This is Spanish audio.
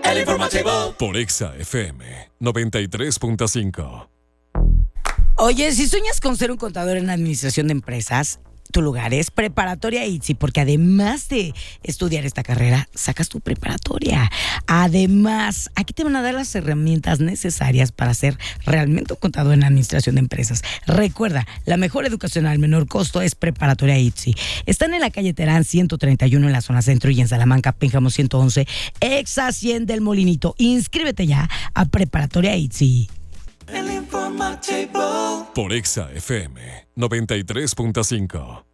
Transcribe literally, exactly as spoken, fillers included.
El informativo por Exa F M noventa y tres punto cinco. Oye, si sueñas con ser un contador en administración de empresas, tu lugar es Preparatoria I T S I, porque además de estudiar esta carrera, sacas tu preparatoria. Además, aquí te van a dar las herramientas necesarias para ser realmente un contador en administración de empresas. Recuerda, la mejor educación al menor costo es Preparatoria I T S I. Están en la calle Terán ciento treinta y uno en la zona centro y en Salamanca, Pénjamo ciento once, Exa cien del Molinito. Inscríbete ya a Preparatoria I T S I. El informativo Por Exa F M noventa y tres punto cinco.